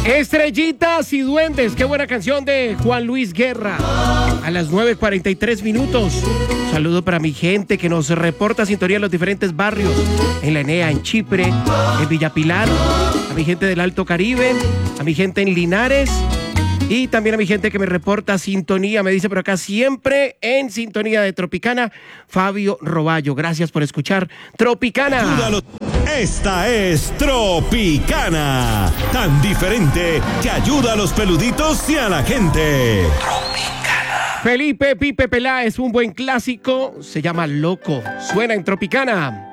Estrellitas y duendes, qué buena canción de Juan Luis Guerra. A las 9:43. Saludo para mi gente que nos reporta sintonía en los diferentes barrios. En La Enea, en Chipre, en Villa Pilar. A mi gente del Alto Caribe. A mi gente en Linares. Y también a mi gente que me reporta sintonía. Me dice por acá siempre en sintonía de Tropicana. Fabio Roballo. Gracias por escuchar Tropicana. Esta es Tropicana, tan diferente que ayuda a los peluditos y a la gente. Tropicana. Felipe Pipe Peláez, un buen clásico, se llama Loco. Suena en Tropicana.